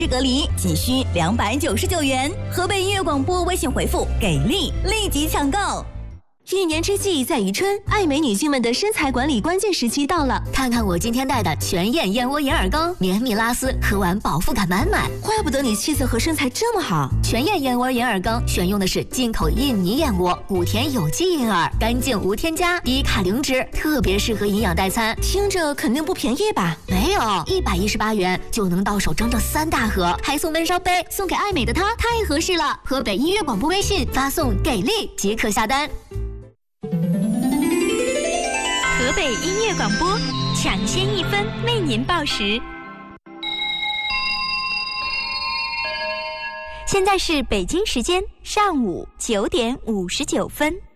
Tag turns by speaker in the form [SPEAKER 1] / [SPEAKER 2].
[SPEAKER 1] 隔离仅需299元。河北音乐广播微信回复“给力”立即抢购。
[SPEAKER 2] 一年之计在于春，爱美女性们的身材管理关键时期到了。
[SPEAKER 3] 看看我今天带的全燕燕窝银耳羹，绵密拉丝，喝完饱腹感满满。
[SPEAKER 2] 怪不得你气色和身材这么好。
[SPEAKER 3] 全燕燕窝银耳羹选用的是进口印尼燕窝，谷田有机银耳，干净无添加，低卡零脂，特别适合营养代餐。
[SPEAKER 2] 听着肯定不便宜吧？
[SPEAKER 3] 没有，118元就能到手整整3大盒，还送温烧杯，送给爱美的她太合适了。河北音乐广播微信发送“给力”即可下单。
[SPEAKER 4] 河北音乐广播，抢先1分为您报时。现在是北京时间上午9点59分。